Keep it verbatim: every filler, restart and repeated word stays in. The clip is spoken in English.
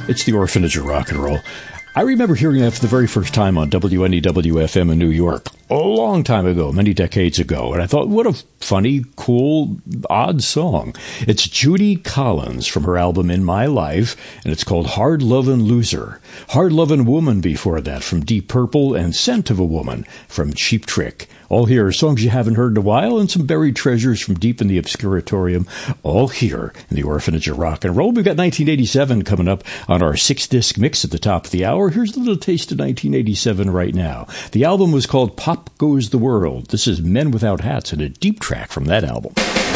It's the Orphanage of Rock and Roll. I remember hearing that for the very first time on W N E W F M in New York a long time ago, many decades ago. And I thought, what a funny, cool, odd song. It's Judy Collins from her album In My Life, and it's called Hard Lovin' Loser. Hard Lovin' Woman before that from Deep Purple, and Scent of a Woman from Cheap Trick. All here are songs you haven't heard in a while, and some buried treasures from deep in the Obscuratorium, all here in the Orphanage of Rock and Roll. We've got nineteen eighty-seven coming up on our six-disc mix at the top of the hour. Here's a little taste of nineteen eighty-seven right now. The album was called Pop Goes the World. This is Men Without Hats, and a deep track from that album.